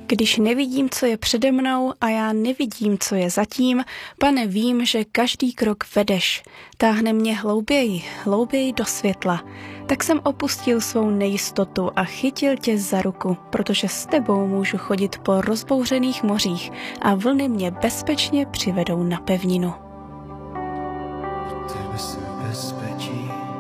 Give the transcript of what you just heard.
Když nevidím, co je přede mnou a já nevidím, co je zatím, Pane, vím, že každý krok vedeš. Táhne mě hlouběji do světla. Tak jsem opustil svou nejistotu a chytil tě za ruku, protože s tebou můžu chodit po rozbouřených mořích a vlny mě bezpečně přivedou na pevninu. Tebe se bezpečí